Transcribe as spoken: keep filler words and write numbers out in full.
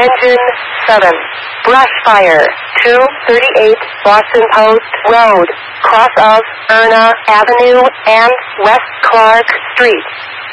Engine seven. Brush fire. two thirty-eight Boston Post Road, cross of Erna Avenue and West Clark Street.